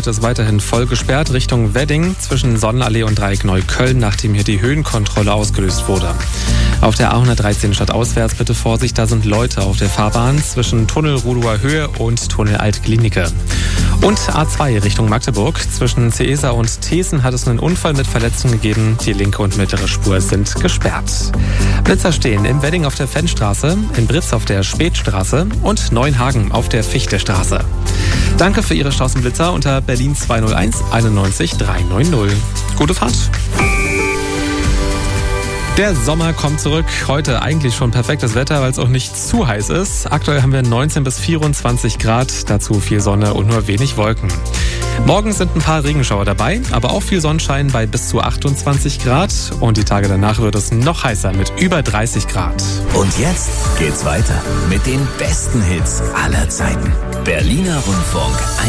heute ist weiterhin voll gesperrt Richtung Wedding zwischen Sonnenallee und Dreieck Neukölln, nachdem hier die Höhenkontrolle ausgelöst wurde. Auf der A113 stadtauswärts bitte Vorsicht, da sind Leute auf der Fahrbahn zwischen Tunnel Rudower Höhe und Tunnel Altklinike. Und A2 Richtung Magdeburg. Zwischen Ceesa und Thesen hat es einen Unfall mit Verletzungen gegeben. Die linke und mittlere Spur sind gesperrt. Blitzer stehen im Wedding auf der Fennstraße, in Britz auf der Spätstraße und Neuenhagen auf der Fichtestraße. Danke für Ihre Straßenblitzer unter Berlin 201 91 390. Gute Fahrt! Der Sommer kommt zurück. Heute eigentlich schon perfektes Wetter, weil es auch nicht zu heiß ist. Aktuell haben wir 19 bis 24 Grad, dazu viel Sonne und nur wenig Wolken. Morgen sind ein paar Regenschauer dabei, aber auch viel Sonnenschein bei bis zu 28 Grad. Und die Tage danach wird es noch heißer mit über 30 Grad. Und jetzt geht's weiter mit den besten Hits aller Zeiten. Berliner Rundfunk